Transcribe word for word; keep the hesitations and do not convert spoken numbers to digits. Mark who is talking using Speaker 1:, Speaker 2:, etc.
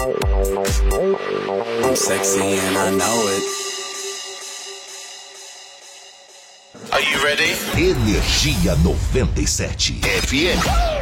Speaker 1: I'm sexy and I know it.
Speaker 2: Are you ready?
Speaker 3: Energia noventa e sete F M.